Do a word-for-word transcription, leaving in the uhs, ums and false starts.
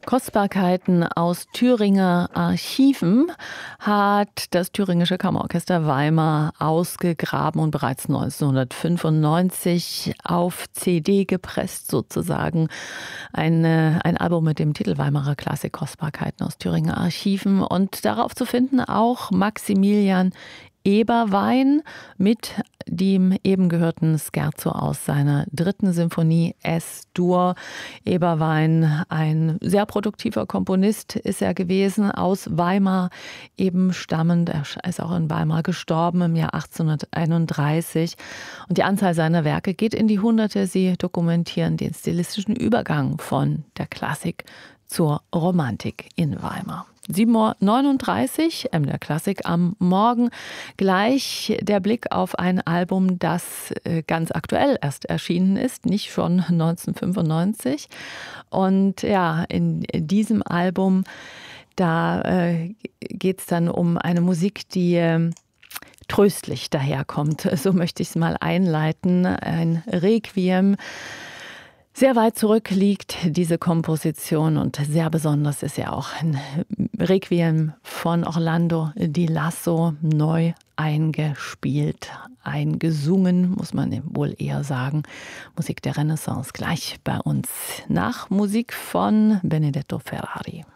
Kostbarkeiten aus Thüringer Archiven hat das Thüringische Kammerorchester Weimar ausgegraben und bereits neunzehnhundertfünfundneunzig auf C D gepresst sozusagen. Ein, ein Album mit dem Titel Weimarer Klassik Kostbarkeiten aus Thüringer Archiven und darauf zu finden auch Maximilian Eberwein mit dem eben gehörten Scherzo aus seiner dritten Symphonie S-Dur. Eberwein, ein sehr produktiver Komponist ist er gewesen, aus Weimar eben stammend. Er ist auch in Weimar gestorben im Jahr achtzehnhunderteinunddreißig. Und die Anzahl seiner Werke geht in die Hunderte. Sie dokumentieren den stilistischen Übergang von der Klassik zur Romantik in Weimar. sieben Uhr neununddreißig, M D R Klassik am Morgen. Gleich der Blick auf ein Album, das ganz aktuell erst erschienen ist, nicht schon neunzehnhundertfünfundneunzig. Und ja, in diesem Album, da äh, geht es dann um eine Musik, die äh, tröstlich daherkommt. So möchte ich es mal einleiten. Ein Requiem. Sehr weit zurück liegt diese Komposition und sehr besonders ist ja auch ein Requiem von Orlando di Lasso neu eingespielt, eingesungen, muss man wohl eher sagen. Musik der Renaissance gleich bei uns nach Musik von Benedetto Ferrari.